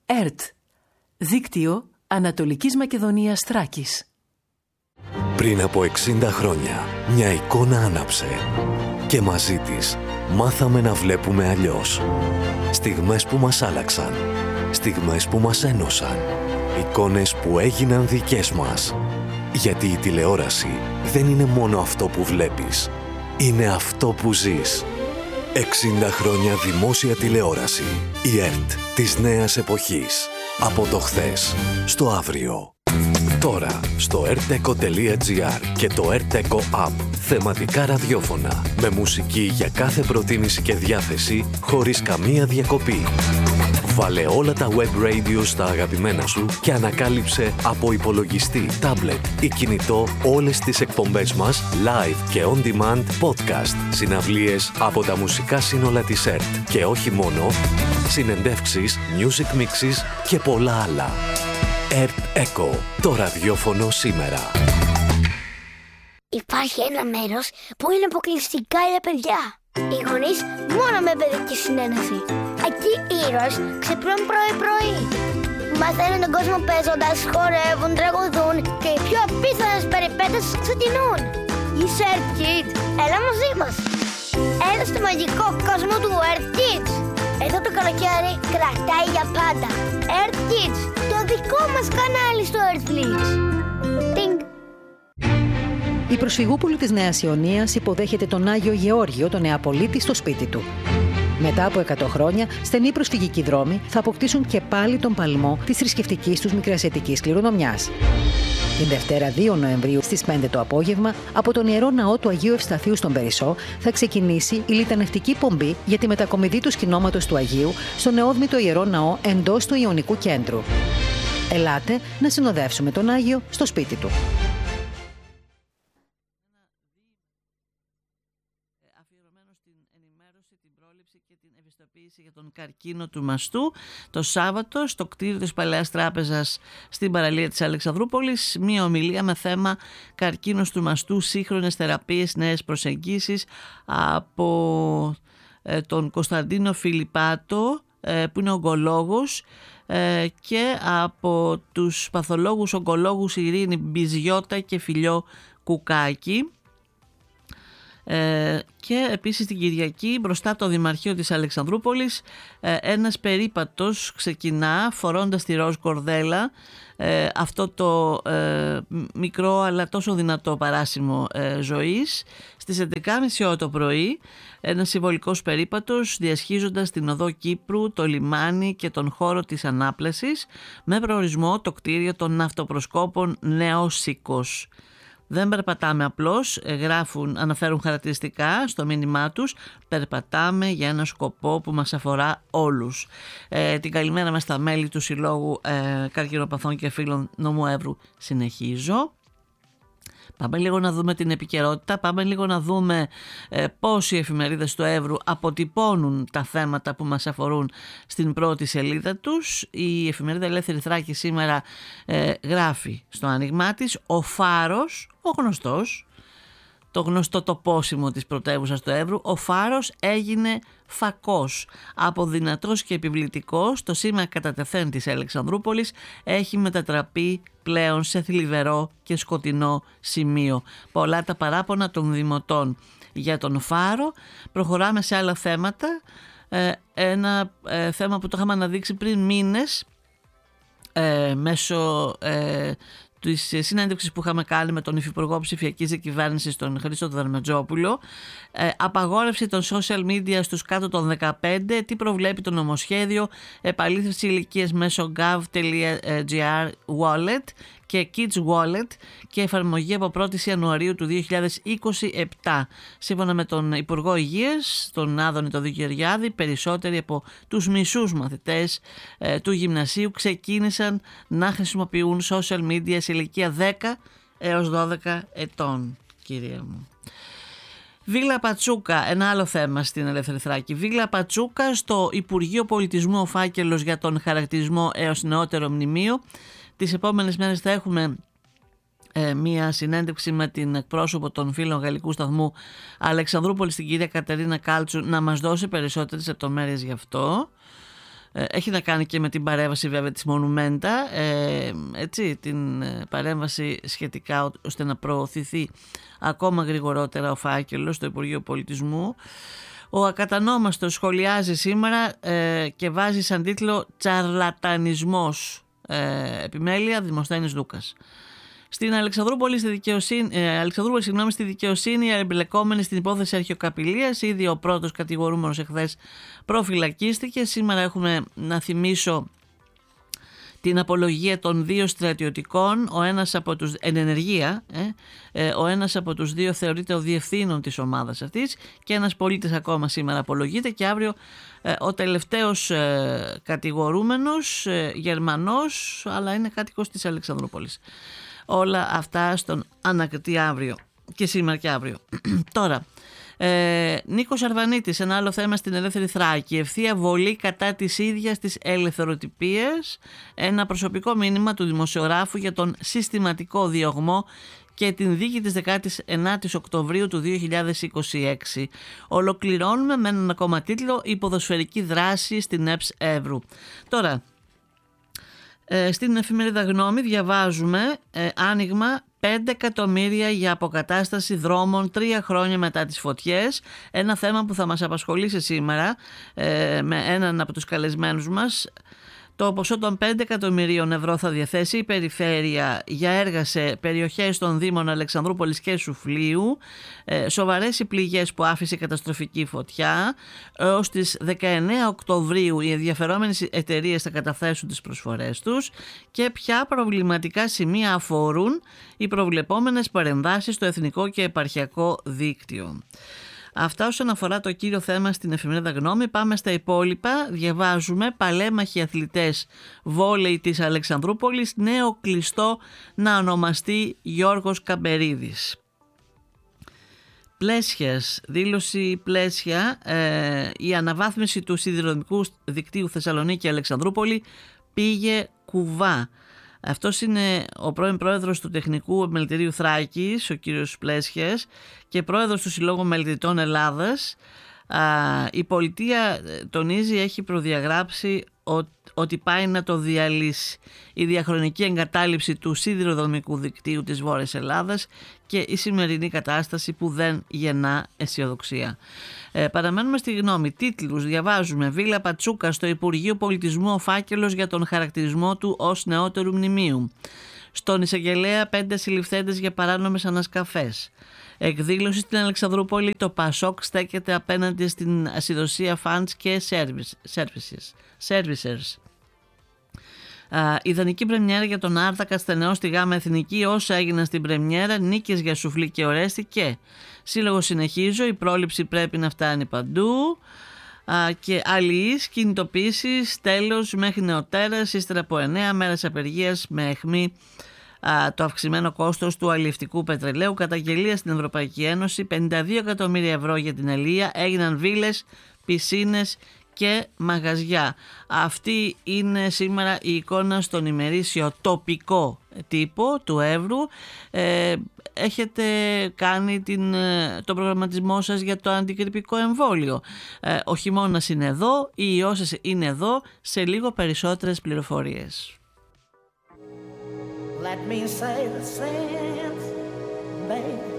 ΕΡΤ, Δίκτυο Ανατολικής Μακεδονίας Θράκης. Πριν από 60 χρόνια, μια εικόνα άναψε και μαζί της μάθαμε να βλέπουμε αλλιώς. Στιγμές που μας άλλαξαν, στιγμές που μας ένωσαν, εικόνες που έγιναν δικές μας. Γιατί η τηλεόραση δεν είναι μόνο αυτό που βλέπεις, είναι αυτό που ζεις. 60 χρόνια δημόσια τηλεόραση. Η ΕΡΤ της νέας εποχής. Από το χθες στο αύριο. Τώρα στο rteco.gr και το rteco app. Θεματικά ραδιόφωνα με μουσική για κάθε προτίμηση και διάθεση χωρίς καμία διακοπή. Βάλε όλα τα web radio στα αγαπημένα σου και ανακάλυψε από υπολογιστή, τάμπλετ ή κινητό όλες τις εκπομπές μας live και on demand podcast, συναυλίες από τα μουσικά σύνολα της ΕΡΤ και όχι μόνο, συνεντεύξεις, music mixes και πολλά άλλα. ΕΡΤ ΕΚΟ, το ραδιόφωνο σήμερα. Υπάρχει ένα μέρος που είναι αποκλειστικά για παιδιά. Οι γονείς μόνο με παιδική συνένεση. Εκεί οι ήρωες ξυπνούν πρωί-πρωί. Μαθαίνουν τον κόσμο παίζοντας, χορεύουν, τραγουδούν και οι πιο απίθανες περιπέτειες ξεκινούν. Είσαι Earth Kids, έλα μαζί μας. Έλα στο μαγικό κόσμο του Earth Kids. Εδώ το καλοκαίρι κρατάει για πάντα. Earth Kids, το δικό μας κανάλι στο Earthflix. Τινγκ. Η προσφυγούπολη της Νέας Ιωνίας υποδέχεται τον Άγιο Γεώργιο, τον Νεαπολίτη, στο σπίτι του. Μετά από 100 χρόνια, στενοί προσφυγικοί δρόμοι θα αποκτήσουν και πάλι τον παλμό της θρησκευτικής τους μικρασιατικής κληρονομιάς. Την Δευτέρα 2 Νοεμβρίου στις 5 το απόγευμα, από τον Ιερό Ναό του Αγίου Ευσταθείου στον Περισσό, θα ξεκινήσει η λιτανευτική πομπή για τη μετακομιδή του σκηνώματος του Αγίου στο νεόδμητο Ιερό Ναό εντός του Ιωνικού Κέντρου. Ελάτε να συνοδεύσουμε τον Άγιο στο σπίτι του. Για τον καρκίνο του μαστού το Σάββατο στο κτίριο της Παλαιάς Τράπεζας στην παραλία της Αλεξανδρούπολης, μία ομιλία με θέμα καρκίνος του μαστού, σύγχρονες θεραπείες, νέες προσεγγίσεις, από τον Κωνσταντίνο Φιλιππάτο που είναι ογκολόγος και από τους παθολόγους ογκολόγους Ειρήνη Μπιζιώτα και Φιλιό Κουκάκη. Και επίσης την Κυριακή μπροστά από το Δημαρχείο της Αλεξανδρούπολης ένας περίπατος ξεκινά φορώντας τη ροζ κορδέλα, αυτό το μικρό αλλά τόσο δυνατό παράσημο ζωής, στις 11.30 ώρα το πρωί. Ένας συμβολικός περίπατος διασχίζοντας την οδό Κύπρου, το λιμάνι και τον χώρο της ανάπλασης, με προορισμό το κτίριο των ναυτοπροσκόπων Νεόσικος. Δεν περπατάμε απλώς, αναφέρουν χαρακτηριστικά στο μήνυμά τους, περπατάμε για ένα σκοπό που μας αφορά όλους. Την καλημέρα μας στα μέλη του Συλλόγου Καρκινοπαθών και Φίλων Νομού Εύρου συνεχίζω. Πάμε λίγο να δούμε την επικαιρότητα, πάμε λίγο να δούμε πώς οι εφημερίδες του Εύρου αποτυπώνουν τα θέματα που μας αφορούν στην πρώτη σελίδα τους. Η εφημερίδα Ελεύθερη Θράκη σήμερα γράφει στο άνοιγμά της: ο Φάρος, ο γνωστός, το γνωστό τοπόσιμο της πρωτεύουσας του Εύρου, ο Φάρος έγινε φακός. Από δυνατός και επιβλητικός, το σήμα κατά τεθέν της Αλεξανδρούπολης έχει μετατραπεί πλέον σε θλιβερό και σκοτεινό σημείο. Πολλά τα παράπονα των δημοτών για τον Φάρο. Προχωράμε σε άλλα θέματα. Ένα θέμα που το είχαμε αναδείξει πριν μήνες μέσω της συνέντευξης που είχαμε κάνει με τον Υφυπουργό Ψηφιακής Διακυβέρνησης, τον Χρήστο Δερμετζόπουλο. Απαγόρευση των social media στους κάτω των 15, τι προβλέπει το νομοσχέδιο, επαλήθευση ηλικίας μέσω gov.gr wallet και Kids Wallet και εφαρμογή από 1η Ιανουαρίου του 2027. Σύμφωνα με τον Υπουργό Υγείας, τον Άδωνη τον Δικαιωριάδη, περισσότεροι από τους μισούς μαθητές του γυμνασίου ξεκίνησαν να χρησιμοποιούν social media σε ηλικία 10 έως 12 ετών, κύριε μου. Βίλα Πατσούκα, ένα άλλο θέμα στην Ελεύθερη Θράκη. Βίλα Πατσούκα, στο Υπουργείο Πολιτισμού ο φάκελος για τον χαρακτηρισμό έως νεότερο μνημείο. Τις επόμενες μέρες θα έχουμε μία συνέντευξη με την εκπρόσωπο των φίλων Γαλλικού Σταθμού Αλεξανδρούπολης, την κυρία Κατερίνα Κάλτσου, να μας δώσει περισσότερες λεπτομέρειες γι' αυτό. Έχει να κάνει και με την παρέμβαση βέβαια της Μονουμέντα, την παρέμβαση σχετικά ώστε να προωθηθεί ακόμα γρηγορότερα ο φάκελος στο Υπουργείο Πολιτισμού. Ο ακατανόμαστος σχολιάζει σήμερα και βάζει σαν τίτλο «Τσαρλατανισμός». Επιμέλεια Δημοσθένης Λούκας. Στην Αλεξανδρούπολη στη δικαιοσύνη, οι εμπλεκόμενοι στην υπόθεση αρχαιοκαπηλείας, ήδη ο πρώτος κατηγορούμενος εχθές προφυλακίστηκε. Σήμερα έχουμε, να θυμίσω, την απολογία των 2 στρατιωτικών, ο ένας από τους εν ενεργεία, ο ένας από τους 2 θεωρείται ο διευθύνων της ομάδας αυτής και ένας πολίτης ακόμα σήμερα απολογείται, και αύριο ο τελευταίος κατηγορούμενος, Γερμανός, αλλά είναι κάτοικος της Αλεξανδρούπολης. Όλα αυτά στον ανακριτή αύριο, και σήμερα και αύριο. Τώρα, Νίκος Αρβανίτης, ένα άλλο θέμα στην Ελεύθερη Θράκη. Ευθεία βολή κατά της ίδιας της ελευθεροτυπίας. Ένα προσωπικό μήνυμα του δημοσιογράφου για τον συστηματικό διωγμό και την δίκη της 19ης Οκτωβρίου του 2026. Ολοκληρώνουμε με έναν ακόμα τίτλο: «Η ποδοσφαιρική δράση στην ΕΠΣ Εύρου». Τώρα, στην εφημερίδα Γνώμη διαβάζουμε άνοιγμα 5 εκατομμύρια για αποκατάσταση δρόμων 3 χρόνια μετά τις φωτιές. Ένα θέμα που θα μας απασχολήσει σήμερα με έναν από τους καλεσμένους μας. Το ποσό των 5 εκατομμυρίων ευρώ θα διαθέσει η Περιφέρεια για έργα σε περιοχές των Δήμων Αλεξανδρούπολης και Σουφλίου. Σοβαρές οι πληγές που άφησε η καταστροφική φωτιά. Ως τις 19 Οκτωβρίου οι ενδιαφερόμενες εταιρείες θα καταθέσουν τις προσφορές τους. Και ποια προβληματικά σημεία αφορούν οι προβλεπόμενες παρεμβάσεις στο εθνικό και επαρχιακό δίκτυο. Αυτά όσον αφορά το κύριο θέμα στην εφημερίδα Γνώμη. Πάμε στα υπόλοιπα. Διαβάζουμε: παλέμαχοι αθλητές βόλεϊ της Αλεξανδρούπολης, νέο κλειστό να ονομαστεί Γιώργος Καμπερίδης. Πλέσιας, δήλωση Πλέσια, η αναβάθμιση του σιδηροδρομικού δικτύου Θεσσαλονίκη-Αλεξανδρούπολη πήγε κουβά. Αυτός είναι ο πρώην πρόεδρος του Τεχνικού Επιμελητηρίου Θράκης, ο κύριος Πλέσιας, και πρόεδρος του Συλλόγου Μελετητών Ελλάδας. Η πολιτεία, τονίζει, έχει προδιαγράψει ότι πάει να το διαλύσει. Η διαχρονική εγκατάλειψη του σιδηροδρομικού δικτύου της Βόρειας Ελλάδας και η σημερινή κατάσταση που δεν γεννά αισιοδοξία. Παραμένουμε στη Γνώμη. Τίτλους διαβάζουμε: Βίλα Πατσούκα στο Υπουργείο Πολιτισμού ο φάκελος για τον χαρακτηρισμό του ως νεότερου μνημείου. Στον εισαγγελέα 5 συλληφθέντες για παράνομες ανασκαφές. Εκδήλωση στην Αλεξανδρούπολη, το Πασόκ στέκεται απέναντι στην ασυδοσία funds και servicers. Ιδανική πρεμιέρα για τον Άρτα Καστενεό στη Γάμα Εθνική, όσα έγιναν στην πρεμιέρα, νίκες για Σουφλή και Ορέστη και σύλλογο συνεχίζω, η πρόληψη πρέπει να φτάνει παντού. Και αλληλείς κινητοποίησεις, τέλος μέχρι νεοτέρας, ύστερα από 9 μέρες απεργίας με αιχμή το αυξημένο κόστος του αλλιευτικού πετρελαίου. Καταγγελία στην Ευρωπαϊκή Ένωση, 52 εκατομμύρια ευρώ για την αλία, έγιναν βίλες, πισίνες και μαγαζιά. Αυτή είναι σήμερα η εικόνα στον ημερήσιο τοπικό τύπο του Εύρου. Έχετε κάνει τον προγραμματισμό σας για το αντικρυπικό εμβόλιο. Ο χειμώνας είναι εδώ, οι ιώσεις είναι εδώ, σε λίγο περισσότερες πληροφορίες. Let me say the same, baby.